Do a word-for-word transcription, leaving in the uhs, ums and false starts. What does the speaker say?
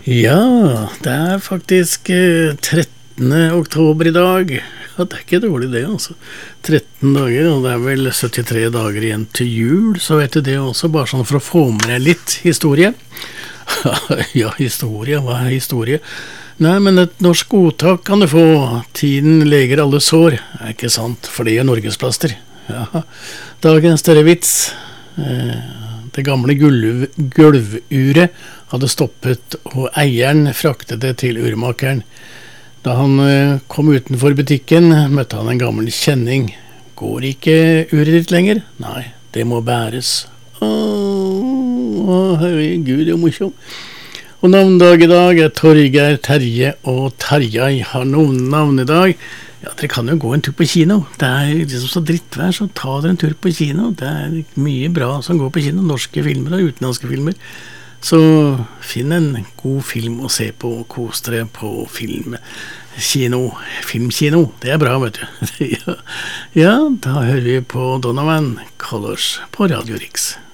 Ja, det er faktisk eh, trettende oktober i dag. Ja, det er ikke dårlig det, altså. tretten dager, og det er vel syttitre dager igjen til jul, så vet du det også, bare sånn for å få med deg litt historie. Ja, historie, hva er historie? Nei, men et norsk godtak kan du få. Tiden leger alle sår, er ikke sant, for det gjør Norgesplaster. Ja, dagens større vits. Eh, det gamle gulv, gulvuret hadde stoppet, og eieren fraktet det til urmakeren. Da han eh, kom utenfor butikken, møtte han en gammel kjenning. Går ikke uret ditt lenger? Nei, det må bæres. Åh, herregud, det er morsomt. Og navndag i dag er Torgeir, Terje og Tarjei har noen navn i dag. Ja, dere kan jo gå en tur på kino. Det er liksom så drittvær, så ta dere en tur på kino. Det er mye bra som går på kino, norske filmer og utenlandske filmer. Så finn en god film å se på, og kos dere på film. Kino, filmkino, det er bra, vet du. Ja, ja, da hører vi på Donovan Colors på Radio Rix.